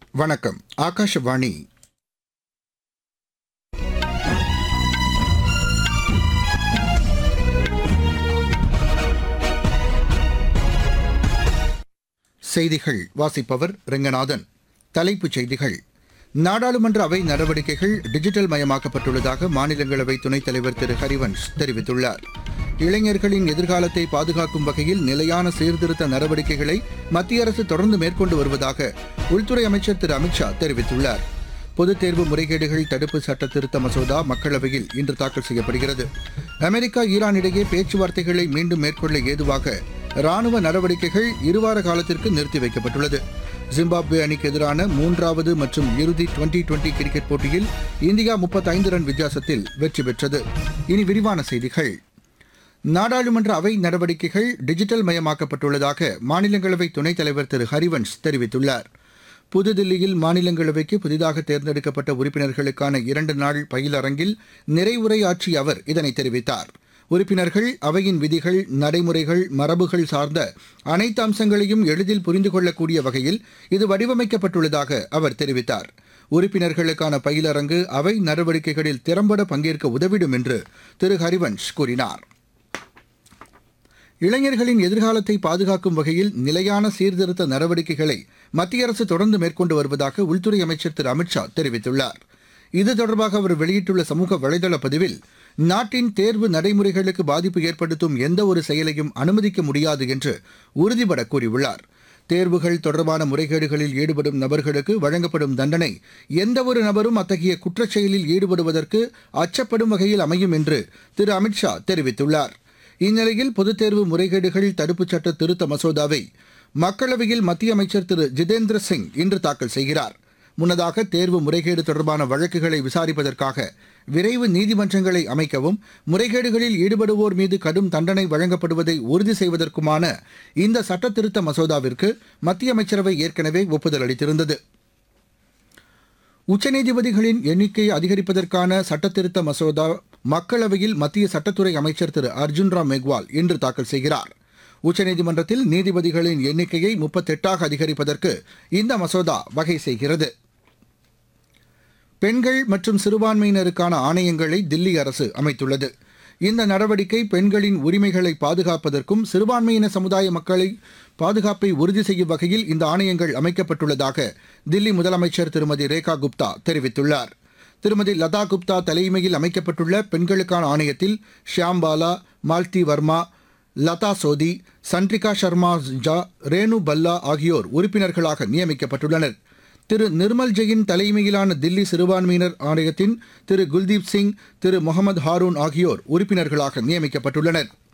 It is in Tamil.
வணக்கம். ஆகாஷவாணி. செய்திகள் வாசிப்பவர் ரெங்கநாதன். தலைப்புச் செய்திகள். நாடாளுமன்ற அவை நடவடிக்கைகள் டிஜிட்டல் மயமாக்கப்பட்டுள்ளதாக மாநிலங்களவை துணைத் தலைவர் திரு ஹரிவன்ஷ் தெரிவித்துள்ளார். இளைஞர்களின் எதிர்காலத்தை பாதுகாக்கும் வகையில் நிலையான சீர்திருத்த நடவடிக்கைகளை மத்திய அரசு தொடர்ந்து மேற்கொண்டு வருவதாக உள்துறை அமைச்சர் திரு அமித் ஷா தெரிவித்துள்ளார். பொதுத் தேர்வு முறைகேடுகள் தடுப்பு சட்ட திருத்த மசோதா மக்களவையில் இன்று தாக்கல் செய்யப்படுகிறது. அமெரிக்கா ஈரான் இடையே பேச்சுவார்த்தைகளை மீண்டும் மேற்கொள்ள ஏதுவாக ராணுவ நடவடிக்கைகள் இருவார காலத்திற்கு நிறுத்தி வைக்கப்பட்டுள்ளது. ஜிம்பாப்வே அணிக்கு எதிரான மூன்றாவது மற்றும் இறுதி டுவெண்டி கிரிக்கெட் போட்டியில் இந்தியா 35 ரன் வித்தியாசத்தில் வெற்றி பெற்றது. இனி விரிவான செய்திகள். நாடாளுமன்ற அவை நடவடிக்கைகள் டிஜிட்டல் மயமாக்கப்பட்டுள்ளதாக மாநிலங்களவை துணைத் தலைவர் திரு ஹரிவன்ஷ் தெரிவித்துள்ளார். புதுதில்லியில் மாநிலங்களவைக்கு புதிதாக தேர்ந்தெடுக்கப்பட்ட உறுப்பினர்களுக்கான 2 நாள் பயிலரங்கில் நிறைவுரையாற்றிய அவர் இதனை தெரிவித்தார். உறுப்பினர்கள் அவையின் விதிகள், நடைமுறைகள், மரபுகள் சார்ந்த அனைத்து அம்சங்களையும் எளிதில் புரிந்து கொள்ளக்கூடிய வகையில் இது வடிவமைக்கப்பட்டுள்ளதாக அவர் தெரிவித்தார். உறுப்பினர்களுக்கான பயிலரங்கு அவை நடவடிக்கைகளில் திறம்பட பங்கேற்க உதவிடும் என்று திரு ஹரிவன்ஷ் கூறினார். இளைஞர்களின் எதிர்காலத்தை பாதுகாக்கும் வகையில் நிலையான சீர்திருத்த நடவடிக்கைகளை மத்திய அரசு தொடர்ந்து மேற்கொண்டு வருவதாக உள்துறை அமைச்சர் திரு அமித் ஷா தெரிவித்துள்ளார். இது தொடர்பாக அவர் வெளியிட்டுள்ள சமூக வலைதள பதிவில், நாட்டின் தேர்வு நடைமுறைகளுக்கு பாதிப்பு ஏற்படுத்தும் எந்த ஒரு செயலையும் அனுமதிக்க முடியாது என்று உறுதிபட கூறியுள்ளார். தேர்வுகள் தொடர்பான முறைகேடுகளில் ஈடுபடும் நபர்களுக்கு வழங்கப்படும் தண்டனை எந்தவொரு நபரும் அத்தகைய குற்றச்செயலில் ஈடுபடுவதற்கு அச்சப்படும் வகையில் அமையும் என்று திரு அமித் ஷா தெரிவித்துள்ளார். இந்நிலையில் பொதுத் தேர்வு முறைகேடுகள் தடுப்புச் சட்ட திருத்த மசோதாவை மக்களவையில் மத்திய அமைச்சர் திரு ஜிதேந்திர சிங் இன்று தாக்கல் செய்கிறார். முன்னதாக தேர்வு முறைகேடு தொடர்பான வழக்குகளை விசாரிப்பதற்காக விரைவு நீதிமன்றங்களை அமைக்கவும், முறைகேடுகளில் ஈடுபடுவோர் மீது கடும் தண்டனை வழங்கப்படுவதை உறுதி செய்வதற்குமான இந்த சட்ட திருத்த மசோதாவிற்கு மத்திய அமைச்சரவை ஏற்கனவே ஒப்புதல் அளித்திருந்தது. உச்சநீதிபதிகளின் எண்ணிக்கையை அதிகரிப்பதற்கான சட்டத்திருத்த மசோதா மக்களவையில் மத்திய சட்டத்துறை அமைச்சர் திரு அர்ஜுன் ராம் மெக்வால் இன்று தாக்கல் செய்கிறார். உச்சநீதிமன்றத்தில் நீதிபதிகளின் எண்ணிக்கையை 38ஆக அதிகரிப்பதற்கு இந்த மசோதா வகை செய்கிறது. பெண்கள் மற்றும் சிறுபான்மையினருக்கான ஆணையங்களை தில்லி அரசு அமைத்துள்ளது. இந்த நடவடிக்கை பெண்களின் உரிமைகளை பாதுகாப்பதற்கும் சிறுபான்மையின சமுதாய மக்களை பாதுகாப்பை உறுதி செய்யும் வகையில் இந்த ஆணையங்கள் அமைக்கப்பட்டுள்ளதாக தில்லி முதலமைச்சர் திருமதி ரேகா குப்தா தெரிவித்துள்ளார். திருமதி லதா குப்தா தலைமையில் அமைக்கப்பட்டுள்ள பெண்களுக்கான ஆணையத்தில் ஷியாம்பாலா, மால்தி வர்மா, லதா சோதி, சன்ட்ரிகா சர்மா ஜா, ரேணு பல்லா ஆகியோர் உறுப்பினர்களாக நியமிக்கப்பட்டுள்ளனர். திரு நிர்மல் ஜெயின் தலைமையிலான தில்லி சிறுபான்மையினர் ஆணையத்தின் திரு குல்தீப் சிங், திரு முகமது ஹாரூன் ஆகியோர் உறுப்பினர்களாக நியமிக்கப்பட்டுள்ளனர்.